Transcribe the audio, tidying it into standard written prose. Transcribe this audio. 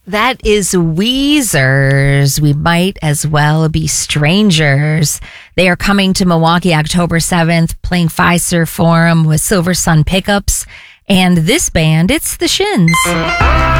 That is Weezer's We Might As Well Be Strangers. They are coming to Milwaukee October 7th, playing Fiserv Forum with Silver Sun Pickups. And this band, it's the Shins.